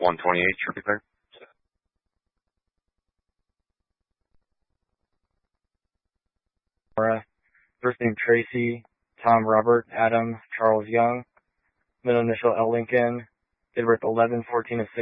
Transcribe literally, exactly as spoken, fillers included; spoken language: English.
one twenty-eight, should be clear. Laura. First name Tracy, Tom Robert, Adam, Charles Young. Middle initial L Lincoln. Date of birth eleven fourteen of six.